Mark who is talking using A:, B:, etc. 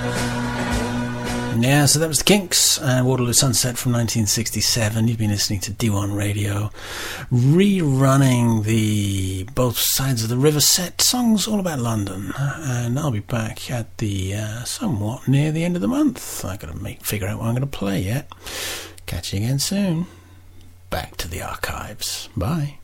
A: Yeah, so that was the Kinks and Waterloo Sunset from 1967. You've been listening to D1 Radio, rerunning the Both Sides of the River set, songs all about London. And I'll be back at the somewhat near the end of the month. I've got to figure out what I'm going to play yet. Catch you again soon. Back to the archives. Bye.